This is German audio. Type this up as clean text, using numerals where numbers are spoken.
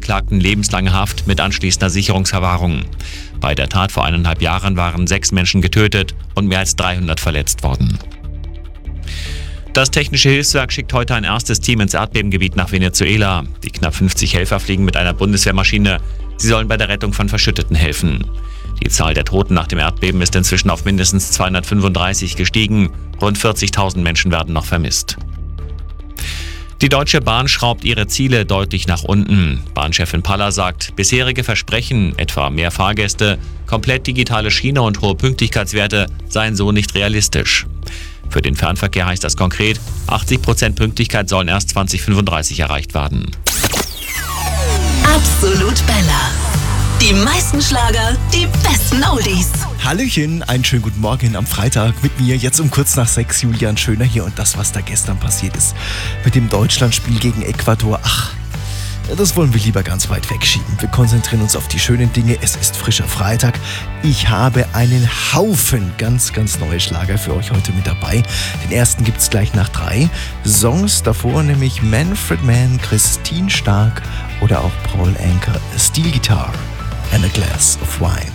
Angeklagten lebenslange Haft mit anschließender Sicherungsverwahrung. Bei der Tat vor 1,5 Jahren waren 6 Menschen getötet und mehr als 300 verletzt worden. Das Technische Hilfswerk schickt heute ein erstes Team ins Erdbebengebiet nach Venezuela. Die knapp 50 Helfer fliegen mit einer Bundeswehrmaschine. Sie sollen bei der Rettung von Verschütteten helfen. Die Zahl der Toten nach dem Erdbeben ist inzwischen auf mindestens 235 gestiegen. Rund 40.000 Menschen werden noch vermisst. Die Deutsche Bahn schraubt ihre Ziele deutlich nach unten. Bahnchefin Paller sagt, bisherige Versprechen, etwa mehr Fahrgäste, komplett digitale Schiene und hohe Pünktlichkeitswerte, seien so nicht realistisch. Für den Fernverkehr heißt das konkret, 80% Pünktlichkeit sollen erst 2035 erreicht werden. Absolut Bella. Die meisten Schlager, die besten Oldies. Hallöchen, einen schönen guten Morgen am Freitag mit mir, jetzt um kurz nach 6, Julian Schöner hier und das, was da gestern passiert ist. Mit dem Deutschlandspiel gegen Ecuador, das wollen wir lieber ganz weit wegschieben. Wir konzentrieren uns auf die schönen Dinge. Es ist frischer Freitag. Ich habe einen Haufen ganz, ganz neue Schlager für euch heute mit dabei. Den ersten gibt's gleich nach 3 Songs. Davor nämlich Manfred Mann, Christine Stark oder auch Paul Anka, Steel Guitar and a Glass of Wine.